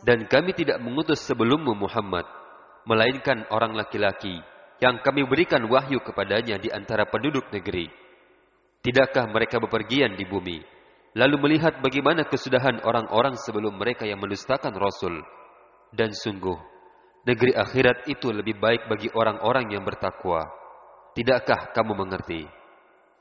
Dan kami tidak mengutus sebelummu Muhammad, melainkan orang laki-laki yang kami berikan wahyu kepadanya di antara penduduk negeri. Tidakkah mereka bepergian di bumi, lalu melihat bagaimana kesudahan orang-orang sebelum mereka yang mendustakan Rasul? Dan sungguh, negeri akhirat itu lebih baik bagi orang-orang yang bertakwa. Tidakkah kamu mengerti?